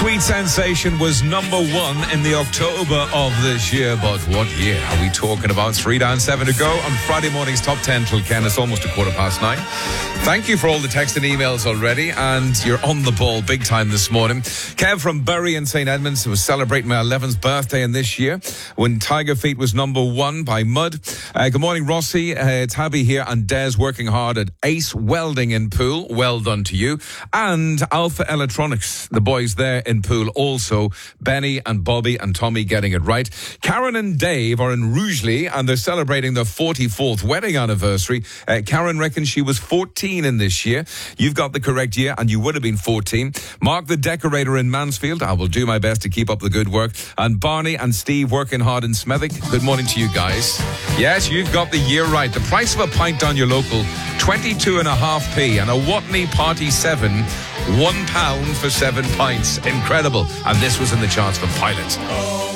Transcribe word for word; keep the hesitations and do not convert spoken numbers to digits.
Sweet Sensation was number one in the October of this year. But what year are we talking about? Three down, seven to go on Friday morning's Top ten till Ken. It's almost a quarter past nine. Thank you for all the text and emails already, and you're on the ball big time this morning. Kev from Bury in Saint Edmunds was celebrating my eleventh birthday in this year when Tiger Feet was number one by Mud. Uh, good morning, Rossi. Uh, Tabby here and Des working hard at Ace Welding in Poole. Well done to you. And Alpha Electronics, the boys there in Poole also. Benny and Bobby and Tommy getting it right. Karen and Dave are in Rugeley and they're celebrating their forty-fourth wedding anniversary. Uh, Karen reckons she was fourteen in this year. You've got the correct year and you would have been fourteen. Mark the decorator in Mansfield. I will do my best to keep up the good work. And Barney and Steve working hard in Smethwick. Good morning to you guys. Yes, you've got the year right. The price of a pint down your local, twenty-two and a half p, and a Watney Party seven, one pound for seven pints. Incredible. And this was in the charts for Pilot.